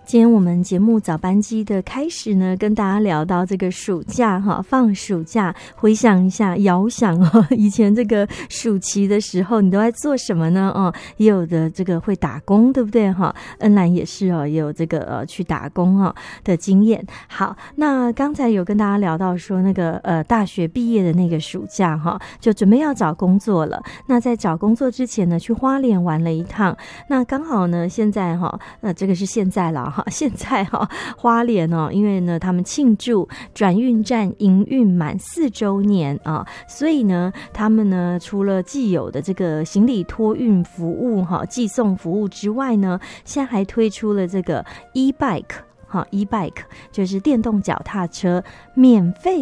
今天我们节目早班机的开始呢，跟大家聊到这个暑假哈，放暑假，回想一下，遥想以前这个暑期的时候，你都在做什么呢？也有的这个会打工，对不对哈？恩兰也是也有这个去打工的经验。好，那刚才有跟大家聊到说那个大学毕业的那个暑假哈，就准备要找工作了。那在找工作之前呢，去花莲玩了一趟。那刚好呢，现在这个是现在了。现在花莲因为呢他们庆祝转运站营运满4周年所以呢他们呢除了既有的这个行李托运服务寄送服务之外呢，现在还推出了这个 e-bike 就是电动脚踏车免费